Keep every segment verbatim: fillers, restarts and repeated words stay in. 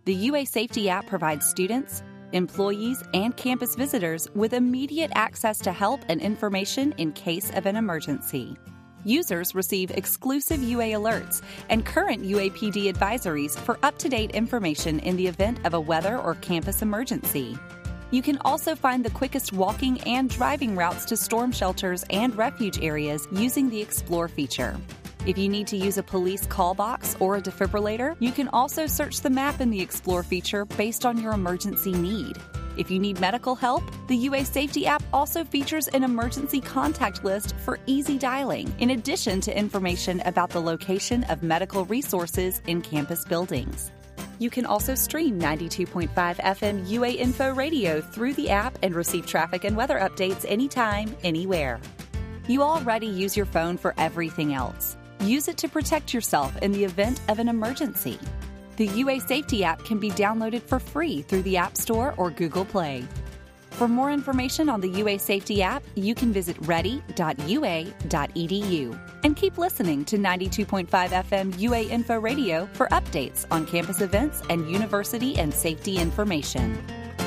The U A Safety app provides students, employees, and campus visitors with immediate access to help and information in case of an emergency. Users receive exclusive U A alerts and current U A P D advisories for up-to-date information in the event of a weather or campus emergency. You can also find the quickest walking and driving routes to storm shelters and refuge areas using the Explore feature. If you need to use a police call box or a defibrillator, you can also search the map in the Explore feature based on your emergency need. If you need medical help, the U A Safety app also features an emergency contact list for easy dialing, in addition to information about the location of medical resources in campus buildings. You can also stream ninety-two point five F M U A Info Radio through the app and receive traffic and weather updates anytime, anywhere. You already use your phone for everything else. Use it to protect yourself in the event of an emergency. The U A Safety app can be downloaded for free through the App Store or Google Play. For more information on the U A Safety app, you can visit ready dot U A dot E D U. And keep listening to ninety-two point five F M U A Info Radio for updates on campus events and university and safety information.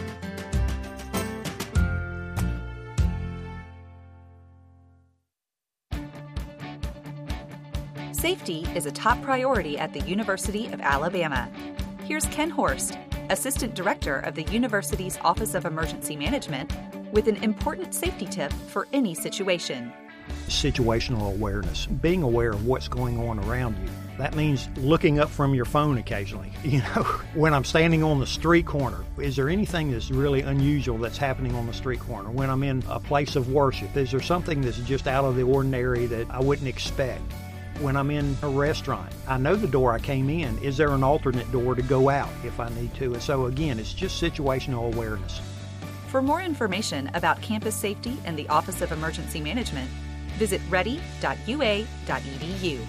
Safety is a top priority at the University of Alabama. Here's Ken Horst, Assistant Director of the university's Office of Emergency Management, with an important safety tip for any situation. Situational awareness, being aware of what's going on around you. That means looking up from your phone occasionally. You know, when I'm standing on the street corner, is there anything that's really unusual that's happening on the street corner? When I'm in a place of worship, is there something that's just out of the ordinary that I wouldn't expect? When I'm in a restaurant, I know the door I came in. Is there an alternate door to go out if I need to? And so again, it's just situational awareness. For more information about campus safety and the Office of Emergency Management, visit ready dot U A dot E D U.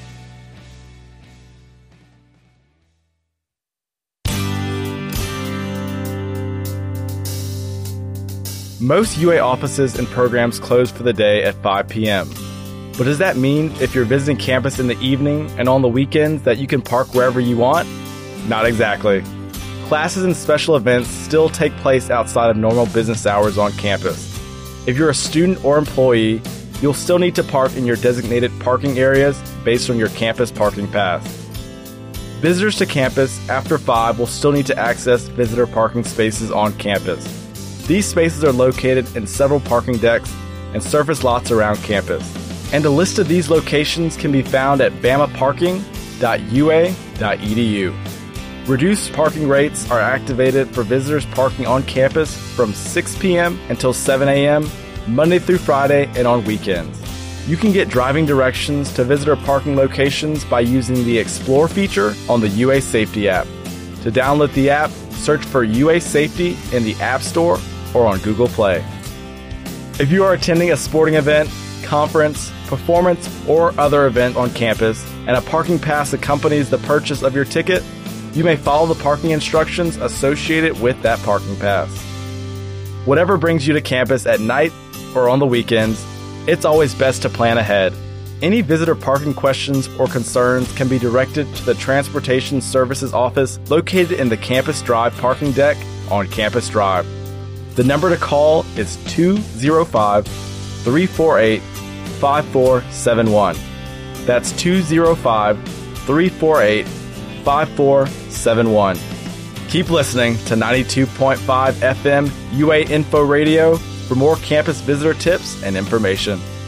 Most U A offices and programs close for the day at five p.m. But does that mean if you're visiting campus in the evening and on the weekends that you can park wherever you want? Not exactly. Classes and special events still take place outside of normal business hours on campus. If you're a student or employee, you'll still need to park in your designated parking areas based on your campus parking pass. Visitors to campus after five will still need to access visitor parking spaces on campus. These spaces are located in several parking decks and surface lots around campus. And a list of these locations can be found at bama parking dot U A dot E D U. Reduced parking rates are activated for visitors parking on campus from six p.m. until seven a.m., Monday through Friday, and on weekends. You can get driving directions to visitor parking locations by using the Explore feature on the U A Safety app. To download the app, search for U A Safety in the App Store or on Google Play. If you are attending a sporting event, conference, performance, or other event on campus, and a parking pass accompanies the purchase of your ticket, you may follow the parking instructions associated with that parking pass. Whatever brings you to campus at night or on the weekends, it's always best to plan ahead. Any visitor parking questions or concerns can be directed to the Transportation Services Office located in the Campus Drive parking deck on Campus Drive. The number to call is two oh five, three four eight, five four seven one. That's two oh five, three four eight, five four seven one. Keep listening to ninety-two point five F M U A Info Radio for more campus visitor tips and information.